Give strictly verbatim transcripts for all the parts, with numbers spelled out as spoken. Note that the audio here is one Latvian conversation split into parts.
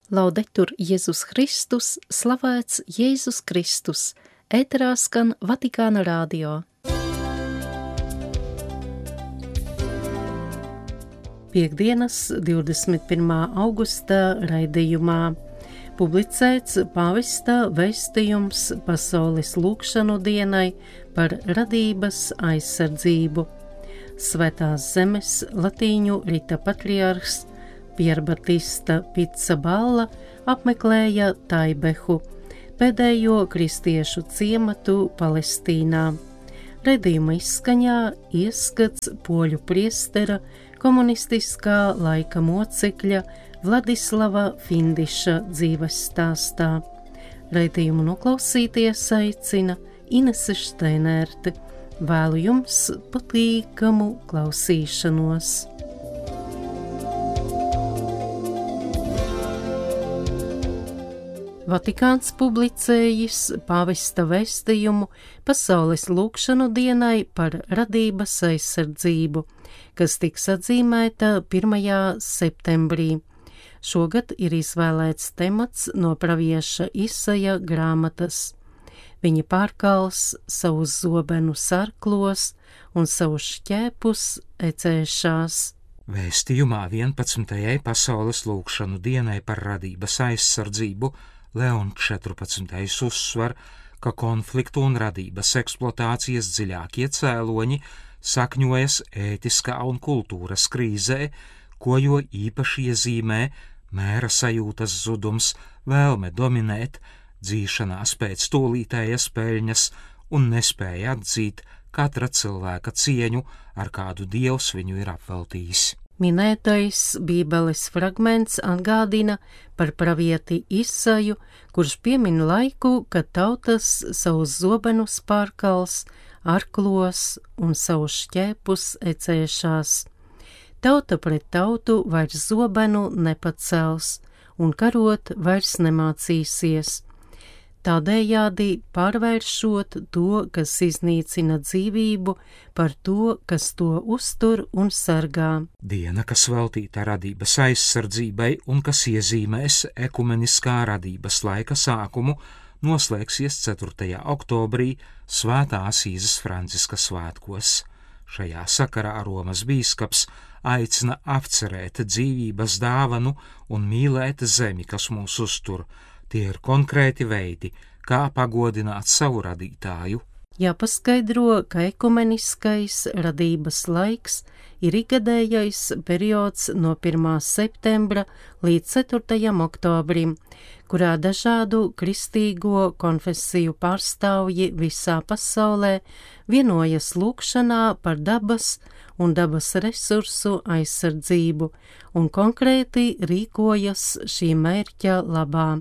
Laudetur Jēzus Kristus, slavēts Jēzus Kristus, ēterā skan Vatikāna radio. Piektdienas, divdesmit pirmā augusta raidījumā publicēts pāvesta vēstījums pasaules lūgšanu dienai par radības aizsardzību. Svētās zemes latīņu rita patriarhs Pierbatista Pizzaballa apmeklēja Taibehu, pēdējo kristiešu ciematu Palestīnā. Redījuma izskaņā ieskats poļu priestera komunistiskā laika mocekļa Vladislava Findiša dzīves stāstā. Redījumu noklausīties aicina Inese Šteinerte. Vēlu jums patīkamu klausīšanos. Vatikāns publicējis pāvesta vēstījumu pasaules lūgšanu dienai par radības aizsardzību, kas tiks atzīmēta pirmajā septembrī. Šogad ir izvēlēts temats no pravieša Isaja grāmatas. Viņi pārkals savus zobenus arklos un savus šķēpus ecēšās. Vēstījumā vienpadsmitajai pasaules lūgšanu dienai par radības aizsardzību Leons četrpadsmitais uzsver, ka konfliktu un radības eksploatācijas dziļākie cēloņi sakņojas ētiskā un kultūras krīzē, ko jo īpaši iezīmē mēra sajūtas zudums, vēlme dominēt, dzīšanās pēc tūlītējas peļņas un nespēja atzīt katra cilvēka cieņu, ar kādu Dievs viņu ir apveltījis. Minētais Bībeles fragments atgādina par pravieti Isaju, kurš piemin laiku, kad tautas savus zobenus pārkals, arklos un savus šķēpus ecēšās. Tauta pret tautu vairs zobenu nepacels un karot vairs nemācīsies. Tādējādi pārvēršot to, kas iznīcina dzīvību, par to, kas to uztur un sargā. Diena, kas veltīta radības aizsardzībai un kas iezīmēs ekumeniskā radības laika sākumu, noslēgsies ceturtajā oktobrī Svētās Īzes Franciska svētkos. Šajā sakarā Romas bīskaps aicina apcerēt dzīvības dāvanu un mīlēt zemi, kas mūs uztur. Tie ir konkrēti veidi, kā pagodināt savu radītāju. Jāpaskaidro, ka ekumeniskais radības laiks ir ikgadējais periods no pirmā septembra līdz ceturtajam oktobrim, kurā dažādu kristīgo konfesiju pārstāvji visā pasaulē vienojas lūgšanā par dabas un dabas resursu aizsardzību un konkrēti rīkojas šī mērķa labā.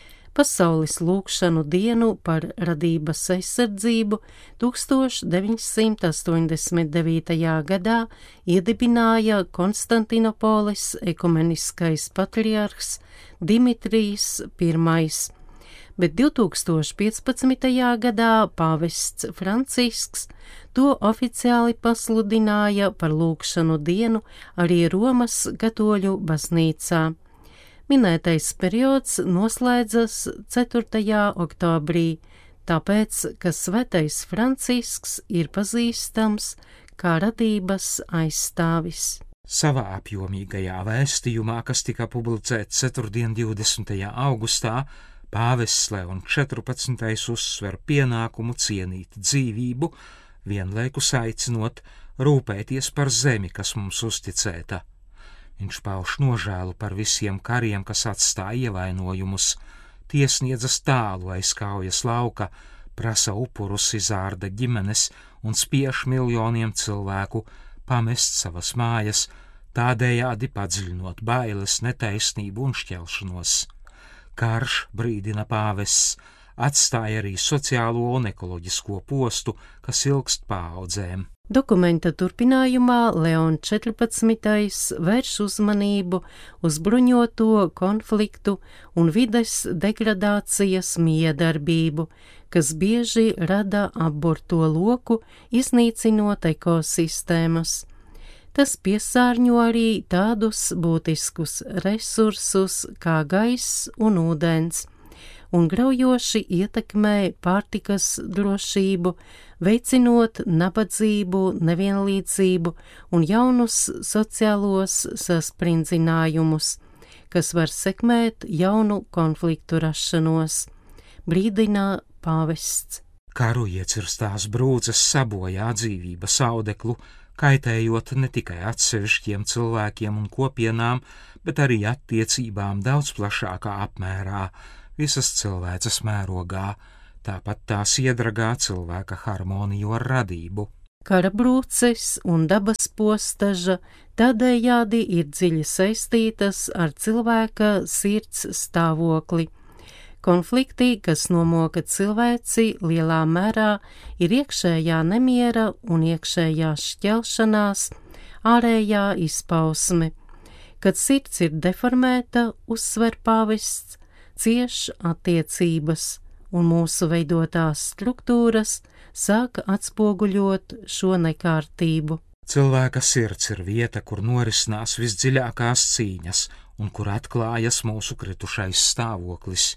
Pasaules lūgšanu dienu par radības aizsardzību tūkstoš deviņsimt astoņdesmit devītajā gadā iedibināja Konstantinopoles ekumeniskais patriarhs Dimitrijs Pirmais, bet divtūkstoš piecpadsmitajā gadā pāvests Francisks to oficiāli pasludināja par lūgšanu dienu arī Romas katoļu baznīcā. Minētais periods noslēdzas ceturtajā oktobrī, tāpēc, ka svētais Francisks ir pazīstams kā radības aizstāvis. Savā apjomīgajā vēstījumā, kas tika publicēts ceturtdien divdesmitajā augustā, pāvests Leons četrpadsmitais uzsver pienākumu cienīt dzīvību, vienlaikus aicinot rūpēties par zemi, kas mums uzticēta. Viņš pauž nožēlu par visiem kariem, kas atstāja ievainojumus, tiesniedzas tālu aiz kaujas lauka, prasa upurus, izārda ģimenes un spiež miljoniem cilvēku pamest savas mājas, tādējādi padziļinot bailes, netaisnību un šķelšanos. Karš, brīdina pāvests, atstāja arī sociālo un ekoloģisko postu, kas ilgst paaudzēm. Dokumenta turpinājumā Leons četrpadsmitais vērš uzmanību uz bruņoto konfliktu un vides degradācijas miedarbību, kas bieži rada apburto loku, iznīcinot ekosistēmas. Tas piesārņo arī tādus būtiskus resursus kā gaiss un ūdens, un graujoši ietekmē pārtikas drošību, veicinot nabadzību, nevienlīdzību un jaunus sociālos sasprindzinājumus, kas var sekmēt jaunu konfliktu rašanos, brīdina pāvests. Karu iecirstās brūces sabojā dzīvības audeklu, kaitējot ne tikai atsevišķiem cilvēkiem un kopienām, bet arī attiecībām daudz plašākā apmērā, visas cilvēces mērogā, tāpat tās iedragā cilvēka harmoniju ar radību. Kara brūces un dabas postaža tādējādi ir dziļi saistītas ar cilvēka sirds stāvokli. Konflikti, kas nomoka cilvēci, lielā mērā ir iekšējā nemiera un iekšējā šķelšanās, ārējā izpausme. Kad sirds ir deformēta, uzsver pāvests, cieš attiecības, un mūsu veidotās struktūras sāk atspoguļot šo nekārtību. Cilvēka sirds ir vieta, kur norisinās visdziļākās cīņas un kur atklājas mūsu kritušais stāvoklis.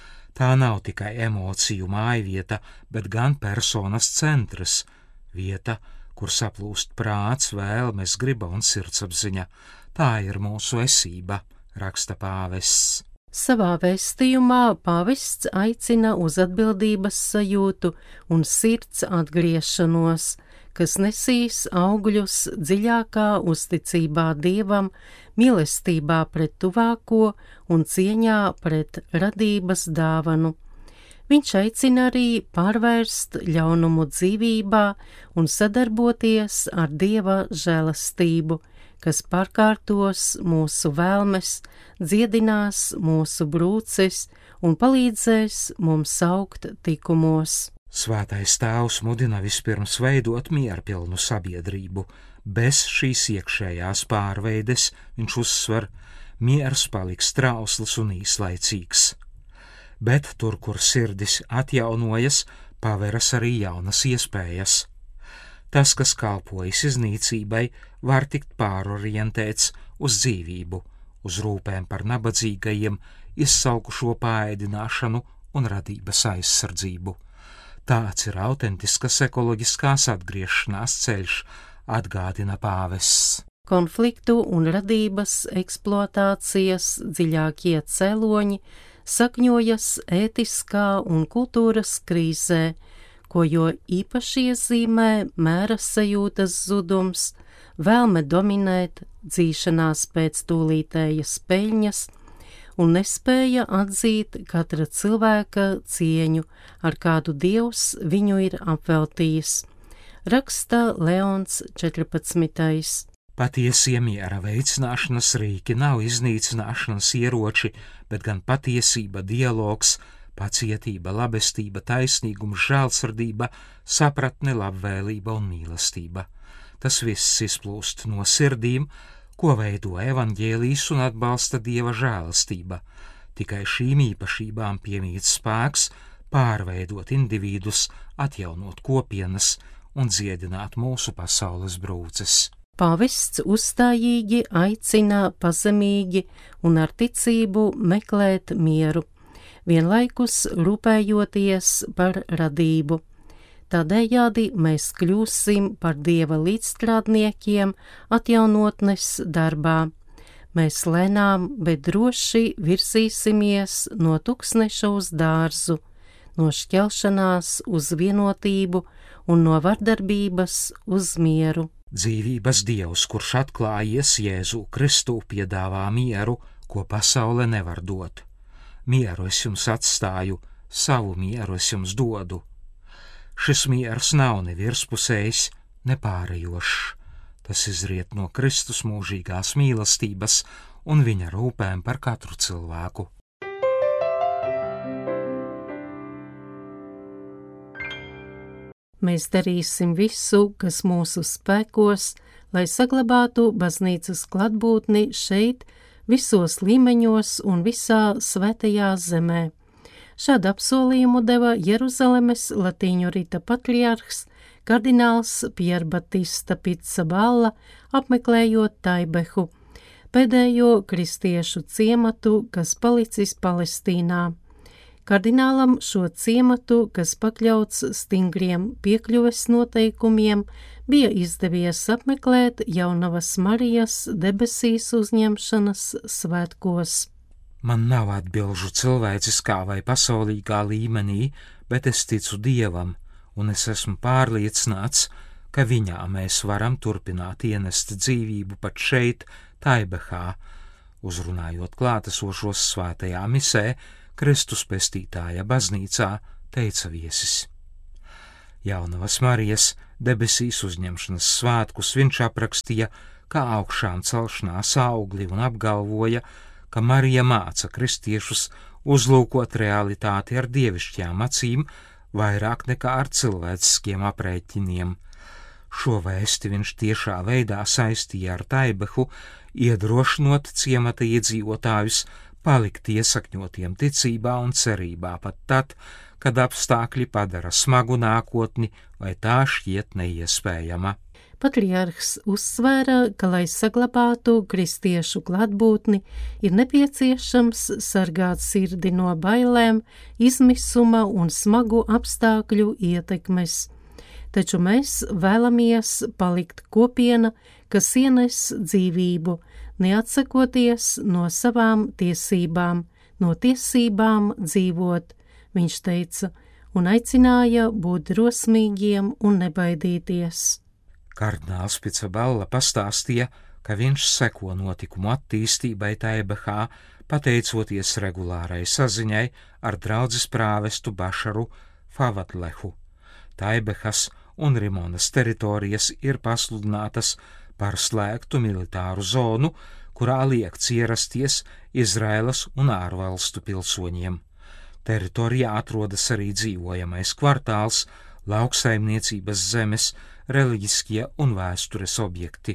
Tā nav tikai emociju mājvieta, bet gan personas centrs, vieta, kur saplūst prāts, vēlmes, griba un sirdsapziņa. Tā ir mūsu esība, raksta pāvests. Savā vēstījumā pāvests aicina uz atbildības sajūtu un sirds atgriešanos, kas nesīs augļus dziļākā uzticībā Dievam, mīlestībā pret tuvāko un cieņā pret radības dāvanu. Viņš aicina arī pārvērst ļaunumu dzīvībā un sadarboties ar Dieva žēlastību, kas pārkārtos mūsu vēlmes, dziedinās mūsu brūces un palīdzēs mums augt tikumos. Svētais Tēvs mudina vispirms veidot mierpilnu sabiedrību. Bez šīs iekšējās pārveides, viņš uzsver, miers paliks trausls un īslaicīgs. Bet tur, kur sirdis atjaunojas, paveras arī jaunas iespējas. Tas, kas kalpojas iznīcībai, var tikt pārorientēts uz dzīvību, uz rūpēm par nabadzīgajiem, izsalkušo pāēdināšanu un radības aizsardzību. Tāds ir autentiskas ekoloģiskās atgriešanās ceļš, atgādina pāvests. Konfliktu un radības eksploatācijas dziļākie cēloņi sakņojas ētiskā un kultūras krīzē, ko jo īpaši iezīmē mēra sajūtas zudums, vēlme dominēt, dzīšanās pēc tūlītējas peļņas un nespēja atzīt katra cilvēka cieņu, ar kādu Dievs viņu ir apveltījis, raksta Leons četrpadsmitais. Patiesie miera veicināšanas rīki nav iznīcināšanas ieroči, bet gan patiesība, dialogs, pacietība, labestība, taisnīgums, žēlsirdība, sapratne, labvēlība un mīlestība. Tas viss izplūst no sirdīm, ko veido evaņģēlijs un atbalsta Dieva žēlastība. Tikai šīm īpašībām piemīt spēks pārveidot individus, atjaunot kopienas un dziedināt mūsu pasaules brūces. Pāvests uzstājīgi aicina pazemīgi un ar ticību meklēt mieru, vienlaikus rūpējoties par radību. Tādējādi mēs kļūsim par Dieva līdzstrādniekiem atjaunotnes darbā. Mēs lēnām, bet droši virzīsimies no tuksneša uz dārzu, no šķelšanās uz vienotību un no vardarbības uz mieru. Dzīvības Dievs, kurš atklājies Jēzu Kristu, piedāvā mieru, ko pasaule nevar dot. Mieru es jums atstāju, savu mieru es jums dodu. Šis miers nav ne virspusējs, ne pārējošs. Tas izriet no Kristus mūžīgās mīlestības un viņa rūpēm par katru cilvēku. Mēs darīsim visu, kas mūsu spēkos, lai saglabātu baznīcas klātbūtni šeit, visos līmeņos un visā svētajā zemē. Šādu apsolījumu deva Jeruzalemes latīņu rita patriarhs kardināls Pier Batista Pizzaballa, apmeklējot Taibehu, pēdējo kristiešu ciematu, kas palicis Palestīnā. Kardinālam šo ciematu, kas pakļauts stingriem piekļuves noteikumiem, bija izdevies apmeklēt Jaunavas Marijas debesīs uzņemšanas svētkos. Man nav atbilžu cilvēciskā vai pasaulīgā līmenī, bet es ticu Dievam, un es esmu pārliecināts, ka viņā mēs varam turpināt ienest dzīvību pat šeit, Taibehā, uzrunājot klātesošos svētajā misē, Kristus Pestītāja baznīcā, teica viesis. Jaunavas Marijas debesīs uzņemšanas svētkus viņš aprakstīja kā augšām celšanās augli un apgalvoja, ka Marija māca kristiešus uzlūkot realitāti ar dievišķām acīm vairāk nekā ar cilvēciskiem aprēķiniem. Šo vēsti viņš tiešā veidā saistīja ar Taibehu, iedrošinot ciemata iedzīvotājus palikt iesakņotiem ticībā un cerībā pat tad, kad apstākļi padara smagu nākotni vai tā šķiet neiespējama. Patriarhs uzsvēra, ka, lai saglabātu kristiešu klātbūtni, ir nepieciešams sargāt sirdi no bailēm, izmisuma un smagu apstākļu ietekmes. Taču mēs vēlamies palikt kopiena, kas ienes dzīvību, neatsakoties no savām tiesībām, no tiesībām dzīvot, viņš teica, un aicināja būt drosmīgiem un nebaidīties. Kardināls Pizzaballa pastāstīja, ka viņš seko notikumu attīstībai Taibehā, pateicoties regulārai saziņai ar draudzes prāvestu Bašaru Favatlehu. Taibehas un Rimonas teritorijas ir pasludinātas par slēgtu militāru zonu, kurā liekts ierasties Izraēlas un ārvalstu pilsoņiem. Teritorijā atrodas arī dzīvojamais kvartāls, lauksaimniecības zemes, reliģiskie un vēstures objekti.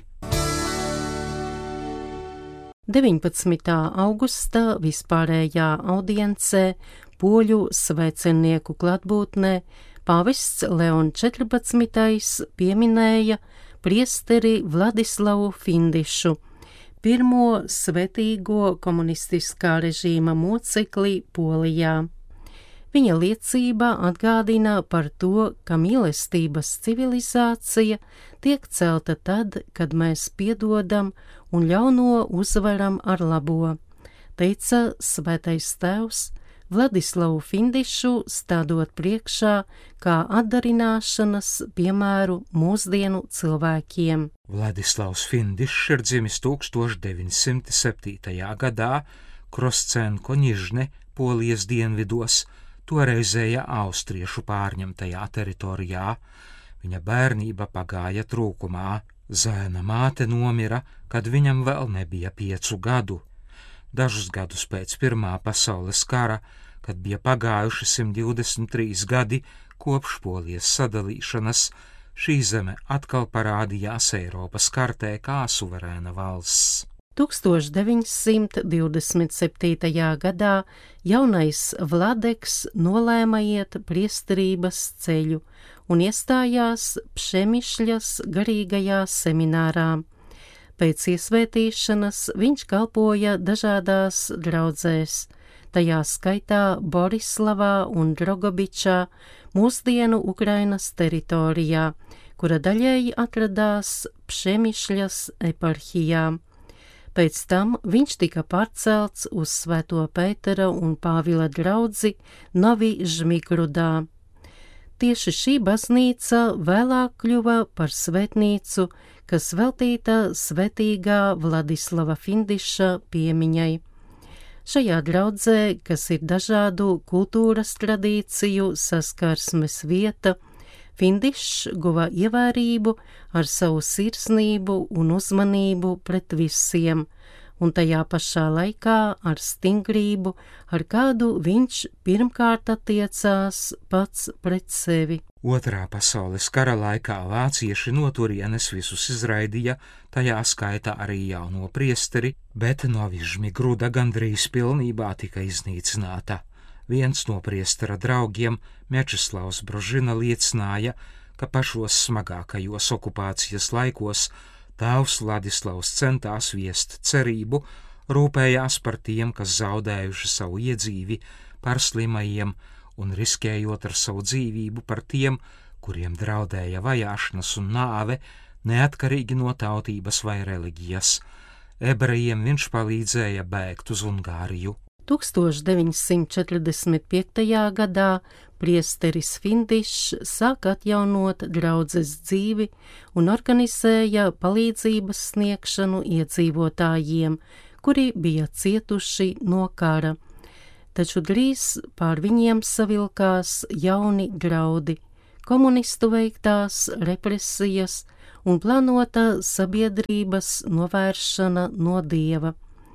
deviņpadsmitā augustā vispārējā audiencē poļu svecenieku klātbūtnē pāvests Leon četrpadsmitais pieminēja priesteri Vladislavu Findišu, pirmo svētīgo komunistiskā režīma mocekli Polijā. Viņa liecība atgādina par to, ka mīlestības civilizācija tiek celta tad, kad mēs piedodam un ļauno uzvaram ar labo, teica svētais tēvs Vladislavu Findišu, stādot priekšā kā atdarināšanas piemēru mūsdienu cilvēkiem. Vladislavs Findišs ir dzimis tūkstoš deviņsimt septītajā gadā Kroscenko Nižne, Polijas dienvidos, toreizējā austriešu pārņemtajā teritorijā. Viņa bērnība pagāja trūkumā. Zēna māte nomira, kad viņam vēl nebija piecu gadu. Dažus gadus pēc Pirmā pasaules kara, kad bija pagājuši simt divdesmit trīs gadi kopš Polijas sadalīšanas, šī zeme atkal parādījās Eiropas kartē kā suverēna valsts. tūkstoš deviņsimt divdesmit septītajā gadā jaunais Vladeks nolēma iet priesterības ceļu un iestājās Pšemišļas garīgajā seminārā. Pēc iesvētīšanas viņš kalpoja dažādās draudzēs, tajā skaitā Borislavā un Drogobičā, mūsdienu Ukrainas teritorijā, kura daļēji atradās Pšemišļas eparhijā. Pēc tam viņš tika pārcelts uz Svēto Pētera un Pāvila draudzi Novi Žmigrudā. Tieši šī baznīca vēlāk kļuva par svētnīcu, kas veltīta svētīgā Vladislava Findiša piemiņai. Šajā draudzē, kas ir dažādu kultūras tradīciju saskarsmes vieta, Findišs guva ievērību ar savu sirsnību un uzmanību pret visiem, un tajā pašā laikā ar stingrību, ar kādu viņš pirmkārt attiecās pats pret sevi. Otrā pasaules kara laikā vācieši no turienes visus izraidīja, tajā skaitā arī jauno priesteri, bet Novi Žmigruda gandrīz pilnībā tika iznīcināta. Viens no priestera draugiem, Mečislavs Brožina, liecināja, ka pašos smagākajos okupācijas laikos tēvs Vladislavs centās viest cerību, rūpējās par tiem, kas zaudējuši savu iedzīvi, par slimajiem un riskējot ar savu dzīvību par tiem, kuriem draudēja vajāšanas un nāve, neatkarīgi no tautības vai reliģijas. Ebrejiem viņš palīdzēja bēgt uz Ungāriju. tūkstoš deviņsimt četrdesmit piektajā gadā priesteris Findišs sāk atjaunot draudzes dzīvi un organizēja palīdzības sniegšanu iedzīvotājiem, kuri bija cietuši no kara. Taču drīz pār viņiem savilkās jauni draudi, komunistu veiktās represijas un plānota sabiedrības novēršana no Dieva.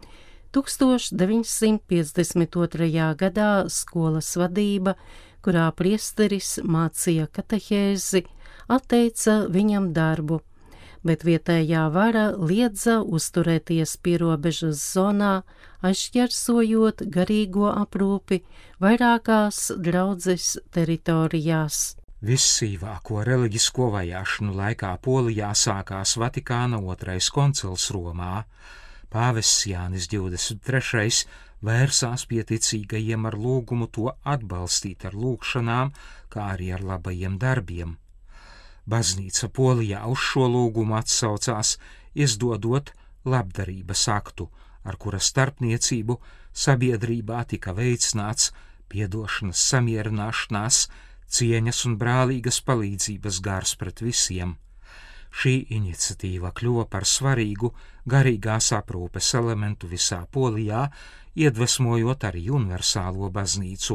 tūkstoš deviņsimt piecdesmit otrajā gadā skolas vadība, kurā priesteris mācīja katehēzi, atteica viņam darbu, bet vietējā vara liedza uzturēties pierobežas zonā, aizšķērsojot garīgo aprūpi vairākās draudzes teritorijās. Vissīvāko reliģisko vajāšanu laikā Polijā sākās Vatikāna otrais koncils Romā. Pāvests Jānis divdesmit trešais vērsās pie ticīgajiem ar lūgumu to atbalstīt ar lūgšanām, kā arī ar labajiem darbiem. Baznīca Polijā uz šo lūgumu atsaucās, izdodot labdarības aktu, ar kura starpniecību sabiedrībā tika veicināts piedošanas, samierināšanās, cieņas un brālīgas palīdzības gars pret visiem. Šī iniciatīva kļuva par svarīgu garīgās aprūpes elementu visā Polijā, iedvesmojot arī universālo baznīcu.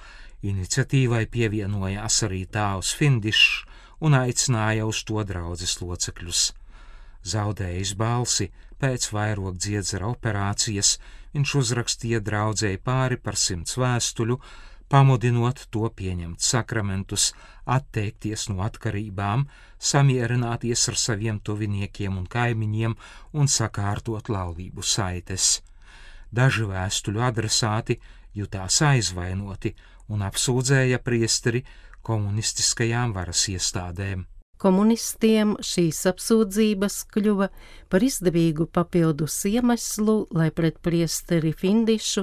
Iniciatīvai pievienojās arī tēvs Findišs un aicināja uz to draudzes locekļus. Zaudējis balsi pēc vairogdziedzera operācijas, viņš uzrakstīja draudzei pāri par simts vēstuļu, pamudinot to pieņemt sakramentus, atteikties no atkarībām, samierināties ar saviem tuviniekiem un kaimiņiem un sakārtot laulību saites. Daži vēstuļu adresāti jutās aizvainoti un apsūdzēja priesteri komunistiskajām varas iestādēm. Komunistiem šīs apsūdzības kļuva par izdevīgu papildus iemeslu, lai pret priesteri Findišu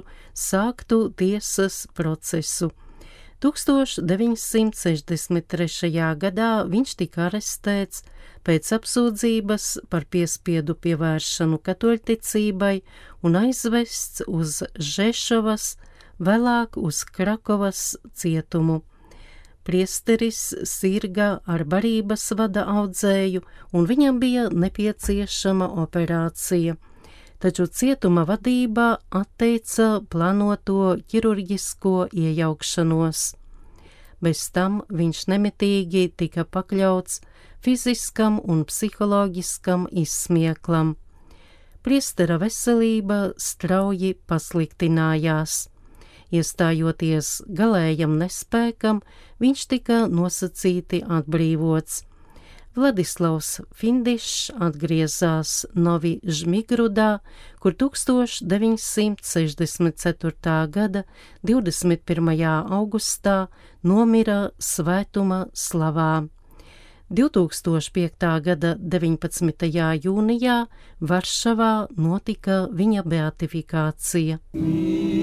sāktu tiesas procesu. tūkstoš deviņsimt sešdesmit trešajā gadā viņš tika arestēts pēc apsūdzības par piespiedu pievēršanu katoļticībai un aizvests uz Žešovas, vēlāk uz Krakovas cietumu. Priesteris sirga ar barības vada audzēju, un viņam bija nepieciešama operācija, taču cietuma vadība atteica plānoto ķirurģisko iejaukšanos. Bez tam viņš nemitīgi tika pakļauts fiziskam un psiholoģiskam izsmieklam. Priestera veselība strauji pasliktinājās. Iestājoties galējam nespēkam, viņš tika nosacīti atbrīvots. Vladislavs Findišs atgriezās Novi Žmigrudā, kur tūkstoš deviņsimt sešdesmit ceturtā gada divdesmit pirmajā augustā nomira svētuma slavā. divtūkstoš piektā gada deviņpadsmitajā jūnijā Varšavā notika viņa beatifikācija.